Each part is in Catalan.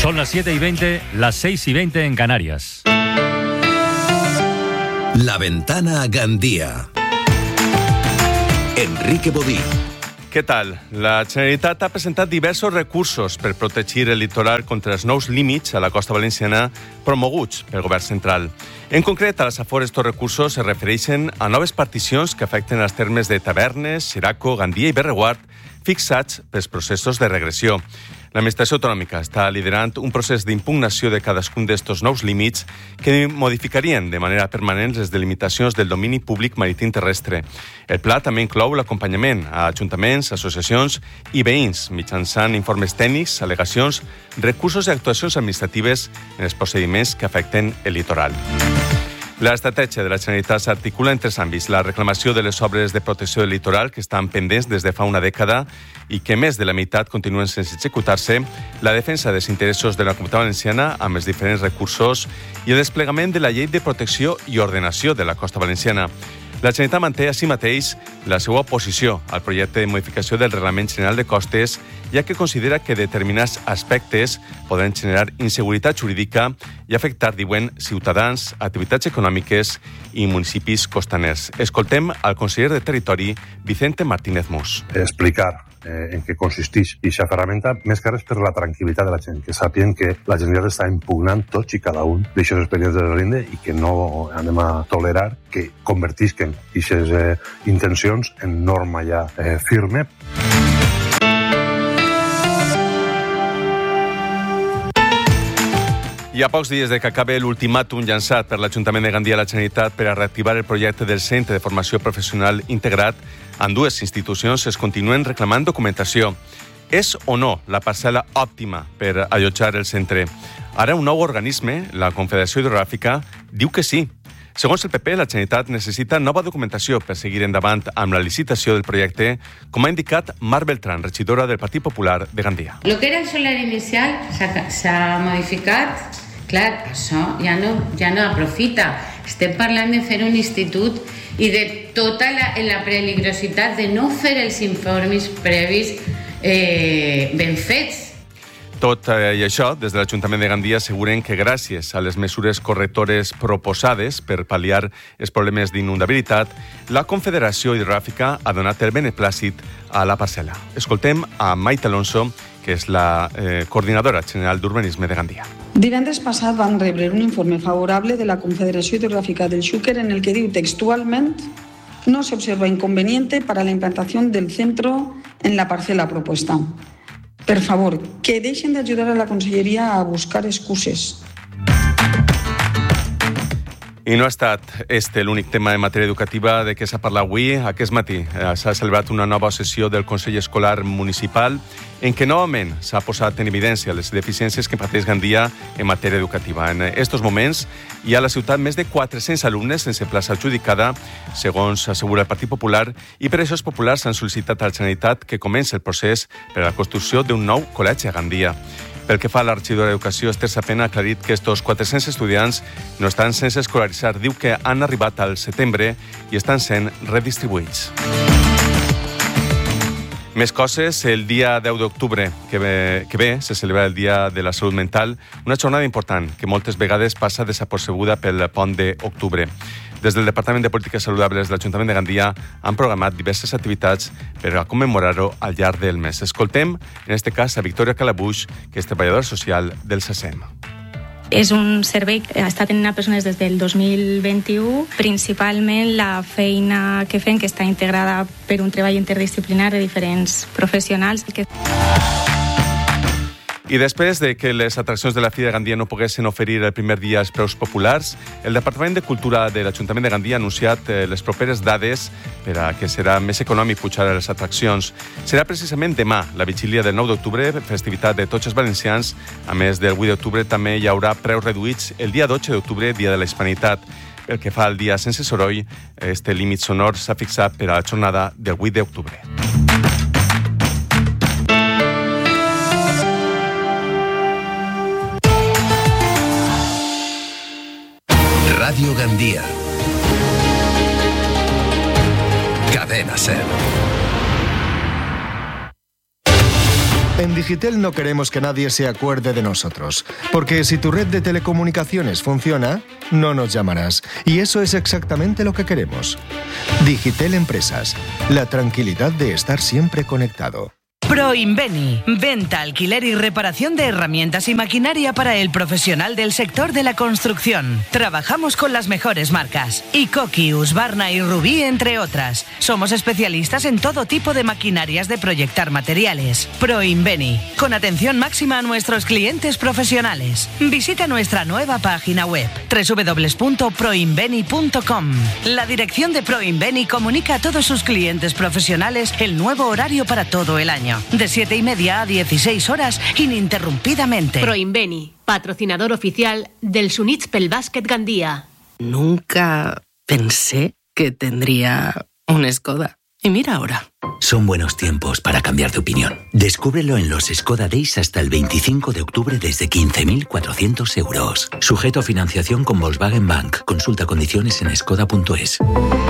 Son las 7:20, las 6:20 en Canarias. La Ventana a Gandia. Enrique Bodí. Què tal? La Generalitat ha presentat diversos recursos per protegir el litoral contra els nous límits a la costa valenciana promoguts pel govern central. En concret, a les afores, estos recursos es refereixen a noves particions que afecten els termes de Tavernes, Xeraco, Gandia i Berreguard, fixats pels processos de regressió. L'administració autonòmica està liderant un procés d'impugnació de cadascun d'estos nous límits que modificarien de manera permanent les delimitacions del domini públic marítim terrestre. El pla també inclou l'acompanyament a ajuntaments, associacions i veïns mitjançant informes tècnics, al·legacions, recursos i actuacions administratives en els procediments que afecten el litoral. L'estratègia de la Generalitat s'articula en tres àmbits: la reclamació de les obres de protecció del litoral que estan pendents des de fa una dècada i que més de la meitat continuen sense executar-se, la defensa dels interessos de la Comunitat Valenciana amb els diferents recursos i el desplegament de la llei de protecció i ordenació de la costa valenciana. La Generalitat manté així mateix la seva oposició al projecte de modificació del Reglament General de Costes, ja que considera que determinats aspectes poden generar inseguretat jurídica i afectar, diuen, ciutadans, activitats econòmiques i municipis costaners. Escoltem al conseller de Territori, Vicente Martínez Mus. Explicar en què consisteix aquesta ferramenta, més que res per la tranquil·litat de la gent, que sàpien que la Generalitat està impugnant tots i cada un d'aixòs expedients de l'INDE i que no anem a tolerar que convertisquen aquestes intencions en norma ja firme. I a pocs dies de que acabe l'ultimàtum llançat per l'Ajuntament de Gandia a la Generalitat per a reactivar el projecte del Centre de Formació Professional Integrat, ambdues institucions es continuen reclamant documentació. És o no la parcel·la òptima per allotjar el centre? Ara un nou organisme, la Confederació Hidrogràfica, diu que sí. Segons el PP, la Generalitat necessita nova documentació per seguir endavant amb la licitació del projecte, com ha indicat Mar Beltrán, regidora del Partit Popular de Gandia. Lo que era el solar inicial s'ha modificat. Clar, això ja no aprofita. Estem parlant de fer un institut i de tota la peligrositat de no fer els informes previs ben fets. Tot i això, des de l'Ajuntament de Gandia asseguren que gràcies a les mesures correctores proposades per pal·liar els problemes d'inundabilitat, la Confederació Hidrogràfica ha donat el beneplàcit a la parcel·la. Escoltem a Maite Alonso, que és la coordinadora general d'Urbanisme de Gandia. Divendres passat van rebre un informe favorable de la Confederació Hidrográfica del Xúquer en el que diu textualment: no se observa inconveniente para la implantación del centro en la parcela propuesta. Per favor, que deixen d'ajudar a la Conselleria a buscar excuses. I no ha estat l'únic tema en matèria educativa de què s'ha parlat avui. Aquest matí s'ha celebrat una nova sessió del Consell Escolar Municipal en què novament s'ha posat en evidència les deficiències que pateix Gandia en matèria educativa. En aquests moments hi ha a la ciutat més de 400 alumnes sense plaça adjudicada, segons assegura el Partit Popular, i per això els populars han sol·licitat a la Generalitat que comenci el procés per a la construcció d'un nou col·legi a Gandia. Pel que fa a la regidora d'Educació, Esther Sapena ha aclarit que estos 400 estudiants no estan sense escolaritzar. Diu que han arribat al setembre i estan sent redistribuïts. Més coses, el dia 10 d'octubre que ve se celebra el Dia de la Salut Mental, una jornada important que moltes vegades passa desapercebuda pel pont d'octubre. Des del Departament de Polítiques Saludables de l'Ajuntament de Gandia han programat diverses activitats per a commemorar-ho al llarg del mes. Escoltem, en aquest cas, a Victòria Calabuix, que és treballadora social del SACEM. És un servei que està tenint a persones des del 2021. Principalment la feina que fem, que està integrada per un treball interdisciplinar de diferents professionals. I després de que les atraccions de la Fira de Gandia no poguessin oferir el primer dia els preus populars, el Departament de Cultura de l'Ajuntament de Gandia ha anunciat les properes dades per a que serà més econòmic pujar a les atraccions. Serà precisament demà, la vigília del 9 d'octubre, festivitat de tots els valencians. A més del 8 d'octubre també hi haurà preus reduïts el dia 12 d'octubre, dia de la Hispanitat. Pel que fa al dia sense soroll, este límit sonor s'ha fixat per a la jornada del 8 d'octubre. Radio Gandia. Cadena SER. En Digitel no queremos que nadie se acuerde de nosotros, porque si tu red de telecomunicaciones funciona, no nos llamarás. Y eso es exactamente lo que queremos. Digitel Empresas, la tranquilidad de estar siempre conectado. Proinveni, venta, alquiler y reparación de herramientas y maquinaria para el profesional del sector de la construcción. Trabajamos con las mejores marcas, Ikoki, Husqvarna y Rubí, entre otras. Somos especialistas en todo tipo de maquinarias de proyectar materiales. Proinveni, con atención máxima a nuestros clientes profesionales. Visita nuestra nueva página web, www.proinveni.com. La dirección de Proinveni comunica a todos sus clientes profesionales el nuevo horario para todo el año. De 7:30 a 16 horas, ininterrumpidamente. Proinveni, patrocinador oficial del Units pel Bàsquet Gandia. Nunca pensé que tendría un Skoda. Y mira ahora. Son buenos tiempos para cambiar de opinión. Descúbrelo en los Skoda Days hasta el 25 de octubre desde 15.400 euros. Sujeto a financiación con Volkswagen Bank. Consulta condiciones en skoda.es.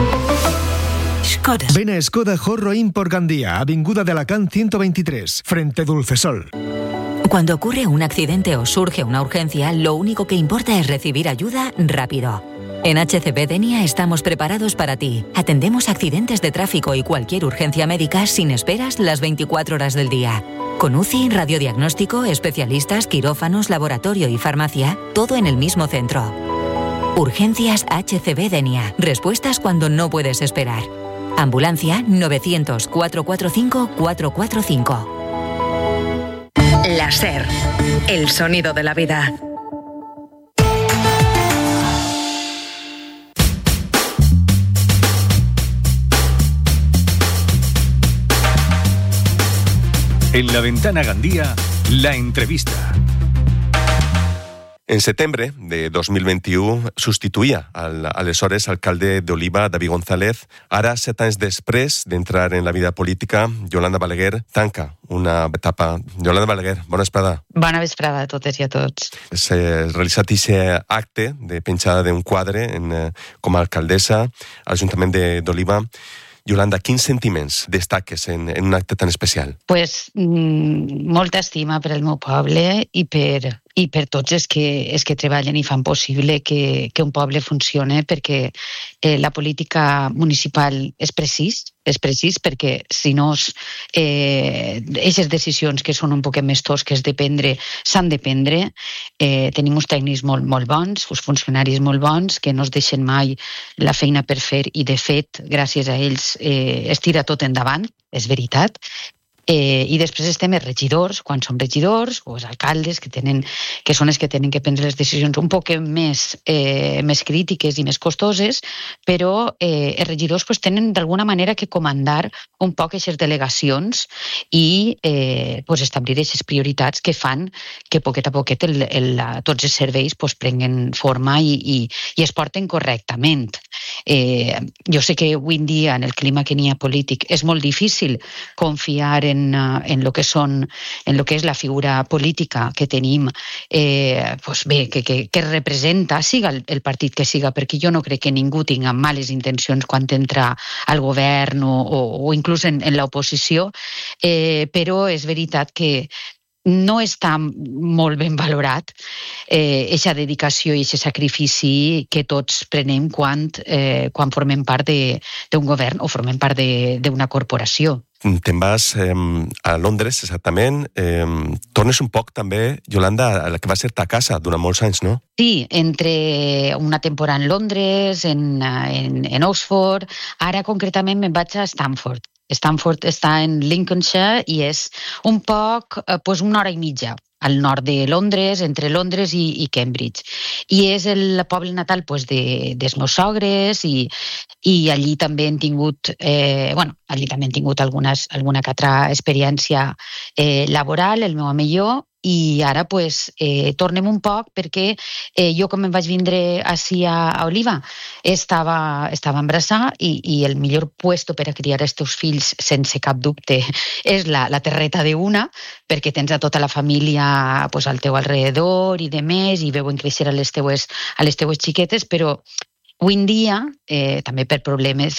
Ven a Skoda Jorro Import Gandía, Avinguda de Alacant 123, frente Dulcesol. Cuando ocurre un accidente o surge una urgencia, lo único que importa es recibir ayuda rápido. En HCB Denia estamos preparados para ti. Atendemos accidentes de tráfico y cualquier urgencia médica sin esperas las 24 horas del día. Con UCI, radiodiagnóstico, especialistas, quirófanos, laboratorio y farmacia, todo en el mismo centro. Urgencias HCB Denia. Respuestas cuando no puedes esperar. Ambulancia 900-445-445. La SER, el sonido de la vida. En La Ventana Gandía, la entrevista. En setembre de 2021 substituïa l'aleshores alcalde d'Oliva, David González. Ara, 7 anys després d'entrar en la vida política, Yolanda Balaguer tanca una etapa. Yolanda Balaguer, bona vesprada. Bona vesprada a totes i a tots. S'ha realitzat aquest acte de penjada d'un quadre com a alcaldessa a l'Ajuntament d'Oliva. Yolanda, quins sentiments destaques en un acte tan especial? Pues molta estima per al meu poble i per tots els que treballen i fan possible que un poble funcione, perquè la política municipal és precís perquè si no aquestes decisions que són un poquet més tosques de prendre, s'han de prendre. Tenim uns tècnics molt bons, uns funcionaris molt bons que no es deixen mai la feina per fer i de fet, gràcies a ells es tira tot endavant, és veritat. I després estem els regidors, quan som regidors, o els alcaldes, que són els que tenen que prendre les decisions un poc més crítiques i més costoses, però els regidors tenen d'alguna manera que comandar un poc aquestes delegacions i establir aquestes prioritats que fan que poquet a poquet tots els serveis prenguen forma i es porten correctament. Jo sé que avui en dia, en el clima que n'hi ha polític, és molt difícil confiar en lo que és la figura política que tenim, que representa, siga el partit que siga, perquè jo no crec que ningú tinga males intencions quan entra al govern o inclús en l'oposició, però és veritat que no està molt ben valorat aquesta dedicació i aquest sacrifici que tots prenem quan formem part d'un govern o formem part d'una corporació. Te'n vas a Londres, exactament. Tornes un poc també, Yolanda, a la que va ser ta casa durant molts anys, no? Sí, entre una temporada en Londres, en Oxford, ara concretament me'n vaig a Stanford. Stanford està en Lincolnshire i és un poc, una hora i mitja al nord de Londres, entre Londres i Cambridge. I és el poble natal dels meus sogres i allí també hem tingut, alguna que altra experiència laboral, el meu home i jo, i ara tornem un poc perquè jo quan em vaig vindre ací a Oliva estava embarassada i el millor puesto per a criar els teus fills sense cap dubte és la terreta d'una, perquè tens a tota la família al teu alrededor i de més i veuen créixer a les teues xiquetes, però Avui en dia, també per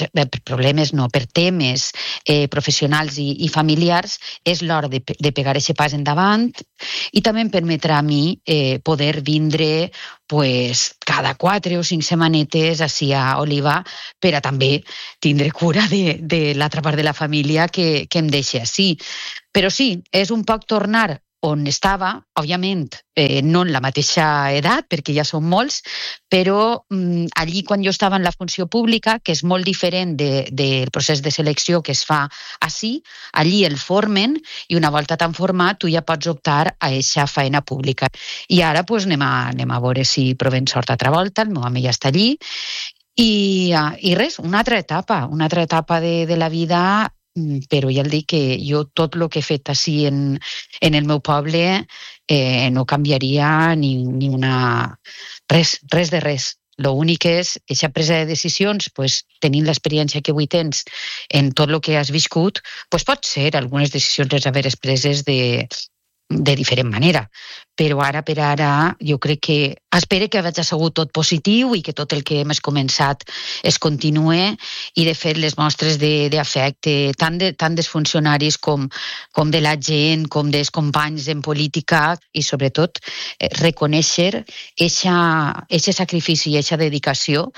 temes professionals i familiars, és l'hora de pegar aquest pas endavant i també em permetrà a mi poder vindre cada 4 o 5 setmanetes ací a Oliva per a també tindre cura de l'altra part de la família que em deixa ací. Però sí, és un poc tornar on estava, òbviament, no en la mateixa edat, perquè ja són molts, però allí quan jo estava en la funció pública, que és molt diferent del procés de selecció que es fa ací, allí el formen i una volta tan format tu ja pots optar a aquesta feina pública. I ara anem a veure si provem sort altra volta, el meu home ja està allí, i res, una altra etapa de la vida, però ja el dic que jo tot el que he fet ací en el meu poble no canviaria ni una... res de res. L'únic és, aquesta presa de decisions, tenint l'experiència que avui tens en tot el que has viscut, pot ser algunes decisions les haveres preses de diferent manera. Però ara per ara jo crec que espero que hagi sigut tot positiu i que tot el que hem començat es continue i de fet les mostres d'afecte tant dels funcionaris com de la gent, com dels companys en política i sobretot reconèixer aquest sacrifici i aquesta dedicació.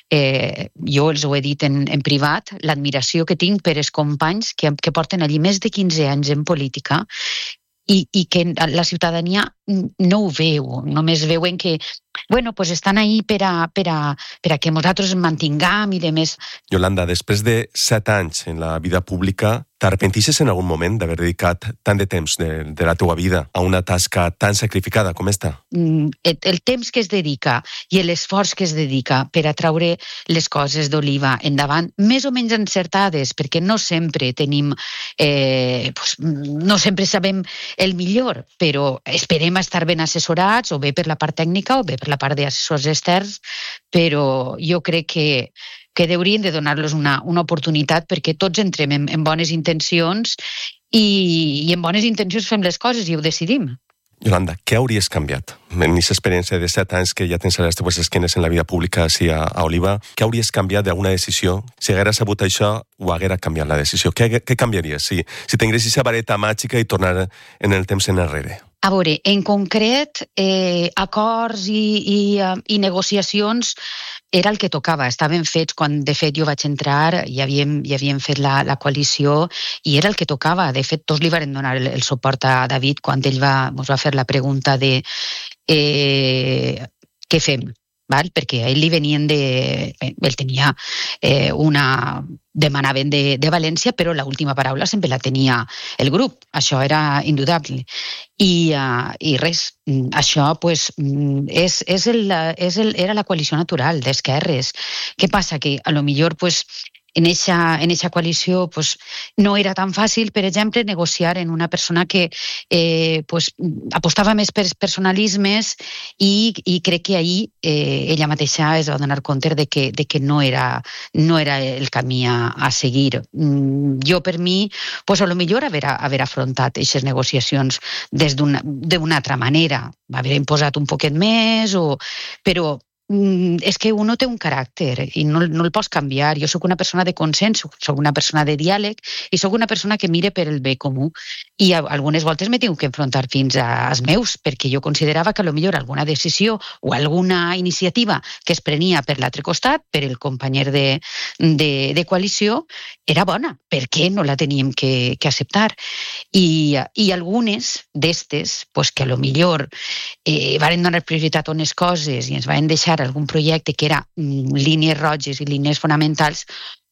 Jo els ho he dit en privat, l'admiració que tinc per els companys que porten allí més de 15 anys en política i que la ciutadania no ho veu, només veuen que estan ahí per a que nosaltres ens mantinguem i de més. Yolanda, després de 7 anys en la vida pública, t'arrepentixes en algun moment d'haver dedicat tant de temps de la teua vida a una tasca tan sacrificada com esta? El temps que es dedica i l'esforç que es dedica per a traure les coses d'Oliva endavant, més o menys encertades, perquè no sempre tenim, no sempre sabem el millor, però esperem estar ben assessorats, o bé per la part tècnica o bé per la part d'assessors externs, però jo crec que haurien de donar-los una oportunitat perquè tots entrem en bones intencions i en bones intencions fem les coses i ho decidim. Yolanda, què hauries canviat? En aquesta experiència de 7 anys que ja tens a les teves esquenes en la vida pública així a Oliva, què hauries canviat d'alguna decisió? Si haguera sabut això, o haguera canviat la decisió? Què canviaries si tinguessis aquesta vareta màgica i tornar en el temps enrere? A veure, en concret, acords i negociacions era el que tocava. Estaven fets quan, de fet, jo vaig entrar i havíem fet la coalició i era el que tocava. De fet, tots li varen donar el suport a David quan ell ens va fer la pregunta de què fem? Perquè a ell li venien ell tenia demanaven de València, però l'última paraula sempre la tenia el grup. Això era indudable. I res, això era la coalició natural d'esquerres. Què passa? Que a lo millor en eixa coalició no era tan fàcil, per exemple, negociar en una persona que apostava més per personalismes i crec que ahir ella mateixa es va donar compte de que no era el camí a seguir. Jo, per mi, a lo millor haver afrontat aquestes negociacions d'una altra manera, haver imposat un poquet més, però és que uno té un caràcter i no el pots canviar. Jo sóc una persona de consens, sóc una persona de diàleg i sóc una persona que mira per el bé comú i algunes voltes m'he tingut que enfrontar fins als meus perquè jo considerava que potser alguna decisió o alguna iniciativa que es prenia per l'altre costat, per el companyer de coalició, era bona. Per què no la teníem que acceptar? I algunes d'estes, que potser varen donar prioritat a unes coses i ens van deixar algun projecte que era línies roges i línies fonamentals,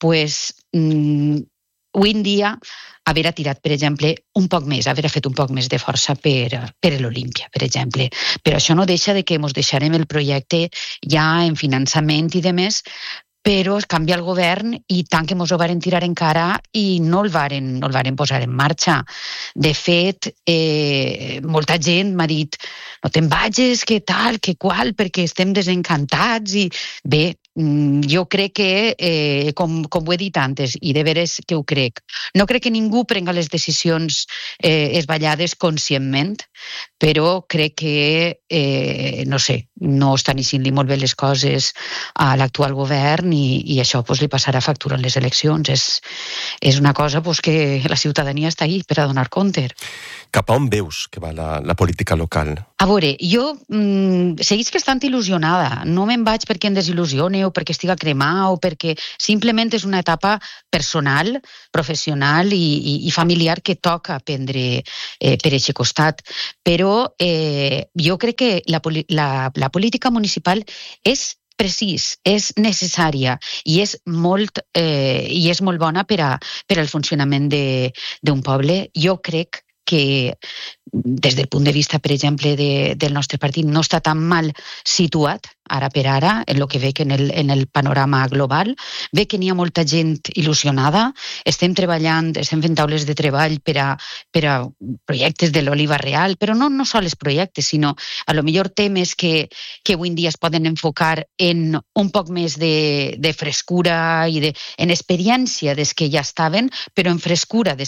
avui en dia haver tirat, per exemple, un poc més, haver fet un poc més de força per l'Olímpia, per exemple. Però això no deixa de que ens deixarem el projecte ja en finançament i demés, però es canvia el govern i tant que ens ho varen tirar encara i no el varen posar en marxa. De fet, molta gent m'ha dit no te'n vagis, que tal, que qual, perquè estem desencantats i bé, jo crec que, com ho he dit antes, i de veres que ho crec, no crec que ningú prenga les decisions esballades conscientment, però crec que, no sé, no estan eixint-li molt bé les coses a l'actual govern i això li passarà factura en les eleccions. És una cosa que la ciutadania està ahí per a donar compte. Cap a on veus que va la política local? A veure, jo seguís bastant il·lusionada. No me'n vaig perquè em desil·lusione o perquè estiga cremat o perquè simplement és una etapa personal, professional i familiar que toca prendre per aquest costat. Però jo crec que la política municipal és precís, és necessària i és molt bona per al funcionament d'un poble. Jo crec que des del punt de vista, per exemple, del nostre partit, no està tan mal situat, ara per ara, en el que veig en el panorama global. Veig que n'hi ha molta gent il·lusionada, estem treballant, estem fent taules de treball per a projectes de l'Oliva Real, però no sols projectes, sinó a lo millor temes que avui en dia es poden enfocar en un poc més de frescura i en experiència des que ja estaven, però en frescura des